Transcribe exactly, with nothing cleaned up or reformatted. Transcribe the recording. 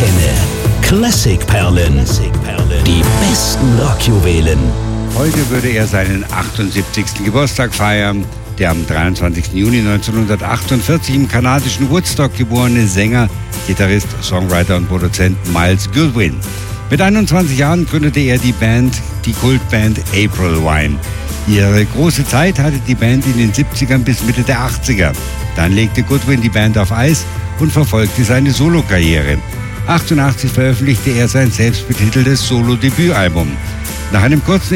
Antenne. Classic-Perlen. Die besten Rockjuwelen. Heute würde er seinen achtundsiebzigsten Geburtstag feiern. Der am dreiundzwanzigsten Juni neunzehnhundertachtundvierzig im kanadischen Woodstock geborene Sänger, Gitarrist, Songwriter und Produzent Myles Goodwyn. Mit einundzwanzig Jahren gründete er die Band, die Kultband April Wine. Ihre große Zeit hatte die Band in den siebzigern bis Mitte der achtziger. Dann legte Goodwyn die Band auf Eis und verfolgte seine Solokarriere. achtundachtzig veröffentlichte er sein selbstbetiteltes Solo-Debütalbum. Nach einem kurzen